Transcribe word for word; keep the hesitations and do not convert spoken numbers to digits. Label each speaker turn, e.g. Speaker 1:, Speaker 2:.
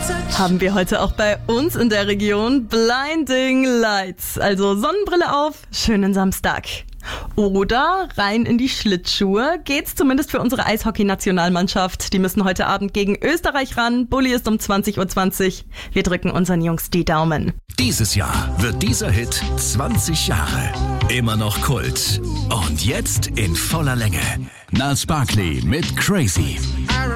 Speaker 1: Haben wir heute auch bei uns in der Region Blinding Lights. Also Sonnenbrille auf, schönen Samstag. Oder rein in die Schlittschuhe geht's zumindest für unsere Eishockey-Nationalmannschaft. Die müssen heute Abend gegen Österreich ran. Bulli ist um zwanzig Uhr zwanzig. Wir drücken unseren Jungs die Daumen.
Speaker 2: Dieses Jahr wird dieser Hit zwanzig Jahre. Immer noch Kult. Und jetzt in voller Länge. Gnarls Barkley mit Crazy.